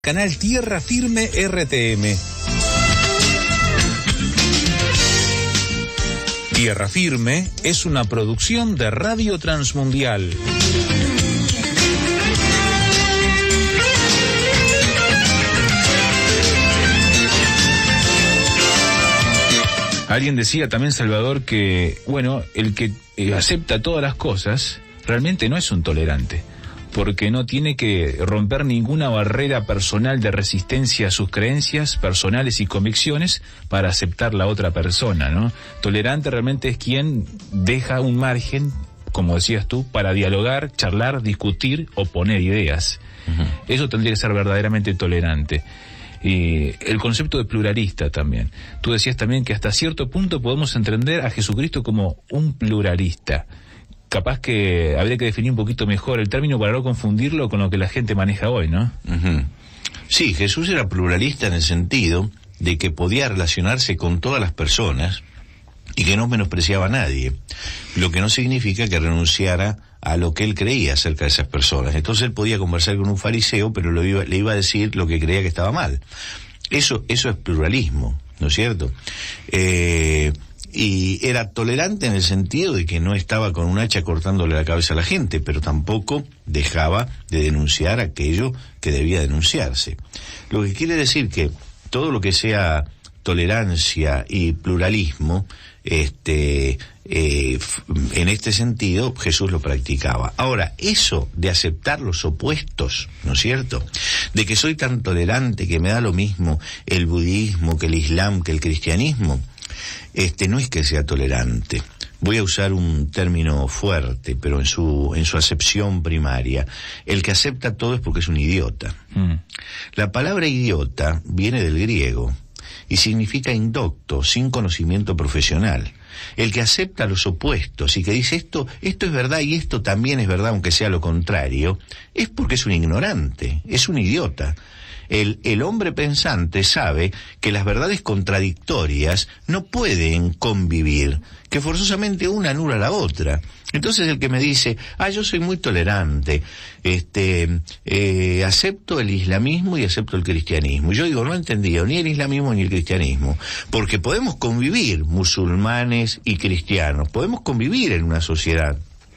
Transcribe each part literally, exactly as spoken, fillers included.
Canal Tierra Firme R T M. Tierra Firme es una producción de Radio Transmundial. Alguien decía también, Salvador, que, bueno, el que eh, acepta todas las cosas realmente no es un tolerante, porque no tiene que romper ninguna barrera personal de resistencia a sus creencias personales y convicciones para aceptar la otra persona, ¿no? Tolerante realmente es quien deja un margen, como decías tú, para dialogar, charlar, discutir, oponer ideas. Uh-huh. Eso tendría que ser verdaderamente tolerante. Y el concepto de pluralista también. Tú decías también que hasta cierto punto podemos entender a Jesucristo como un pluralista. Capaz que habría que definir un poquito mejor el término para no confundirlo con lo que la gente maneja hoy, ¿no? Uh-huh. Sí, Jesús era pluralista en el sentido de que podía relacionarse con todas las personas y que no menospreciaba a nadie, lo que no significa que renunciara a lo que él creía acerca de esas personas. Entonces él podía conversar con un fariseo, pero lo iba, le iba a decir lo que creía que estaba mal. Eso, eso es pluralismo, ¿no es cierto? Eh... Y era tolerante en el sentido de que no estaba con un hacha cortándole la cabeza a la gente, pero tampoco dejaba de denunciar aquello que debía denunciarse. Lo que quiere decir que todo lo que sea tolerancia y pluralismo, este, eh, en este sentido Jesús lo practicaba. Ahora, eso de aceptar los opuestos, ¿no es cierto? De que soy tan tolerante que me da lo mismo el budismo que el islam, que el cristianismo, Este no es que sea tolerante. Voy a usar un término fuerte, pero en su en su acepción primaria. El que acepta todo es porque es un idiota. Mm. La palabra idiota viene del griego y significa indocto, sin conocimiento profesional. El que acepta los opuestos y que dice esto, esto es verdad y esto también es verdad, aunque sea lo contrario, es porque es un ignorante, es un idiota. El, el hombre pensante sabe que las verdades contradictorias no pueden convivir, que forzosamente una anula a la otra. Entonces el que me dice, ah, yo soy muy tolerante, este, eh, acepto el islamismo y acepto el cristianismo. Yo digo, no he entendido ni el islamismo ni el cristianismo, porque podemos convivir musulmanes y cristianos, podemos convivir en una sociedad.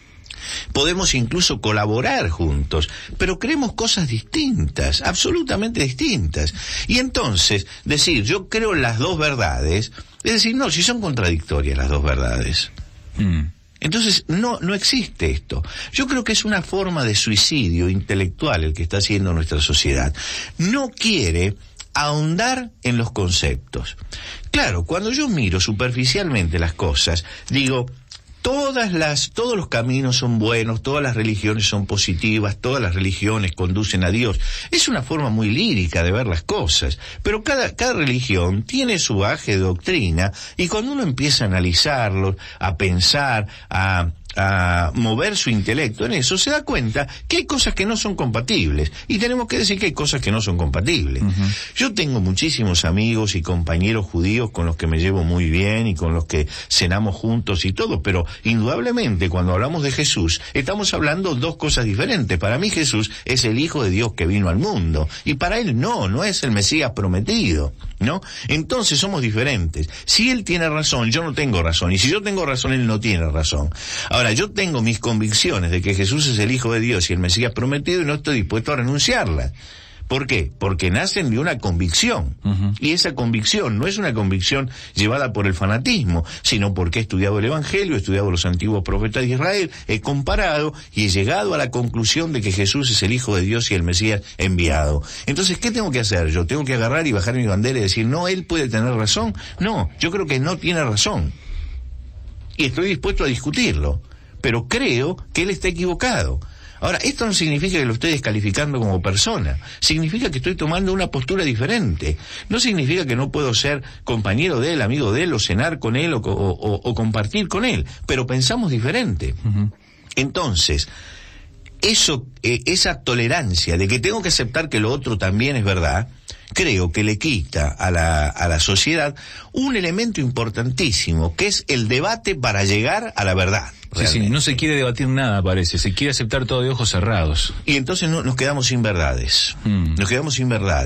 Podemos incluso colaborar juntos, pero creemos cosas distintas, absolutamente distintas. Y entonces, decir, yo creo en las dos verdades, es decir, no, si son contradictorias las dos verdades. Mm. Entonces, no, no existe esto. Yo creo que es una forma de suicidio intelectual el que está haciendo nuestra sociedad. No quiere ahondar en los conceptos. Claro, cuando yo miro superficialmente las cosas, digo, Todas las, todos los caminos son buenos, todas las religiones son positivas, todas las religiones conducen a Dios. Es una forma muy lírica de ver las cosas, pero cada, cada religión tiene su bagaje de doctrina, y cuando uno empieza a analizarlo, a pensar, a... a mover su intelecto en eso, se da cuenta que hay cosas que no son compatibles, y tenemos que decir que hay cosas que no son compatibles. Uh-huh. Yo tengo muchísimos amigos y compañeros judíos con los que me llevo muy bien y con los que cenamos juntos y todo, pero indudablemente cuando hablamos de Jesús estamos hablando dos cosas diferentes. Para mí Jesús es el Hijo de Dios que vino al mundo, y para él no, no es el Mesías prometido, ¿no? Entonces somos diferentes. Si él tiene razón, yo no tengo razón, y si yo tengo razón, él no tiene razón. Ahora, yo tengo mis convicciones de que Jesús es el Hijo de Dios y el Mesías prometido, y no estoy dispuesto a renunciarlas. ¿Por qué? Porque nacen de una convicción. Uh-huh. Y esa convicción no es una convicción llevada por el fanatismo, sino porque he estudiado el Evangelio, he estudiado los antiguos profetas de Israel, he comparado y he llegado a la conclusión de que Jesús es el Hijo de Dios y el Mesías enviado. Entonces, ¿qué tengo que hacer? ¿Yo tengo que agarrar y bajar mi bandera y decir, no, él puede tener razón? No, yo creo que no tiene razón. Y estoy dispuesto a discutirlo, pero creo que él está equivocado. Ahora, esto no significa que lo estoy descalificando como persona, significa que estoy tomando una postura diferente. No significa que no puedo ser compañero de él, amigo de él, o cenar con él, o, o, o compartir con él, pero pensamos diferente. Uh-huh. Entonces, eso, eh, esa tolerancia de que tengo que aceptar que lo otro también es verdad, creo que le quita a la, a la sociedad un elemento importantísimo, que es el debate para llegar a la verdad. Sí, sí, no se quiere debatir nada, parece, se quiere aceptar todo de ojos cerrados. Y entonces no, nos quedamos sin verdades, Mm. nos quedamos sin verdades.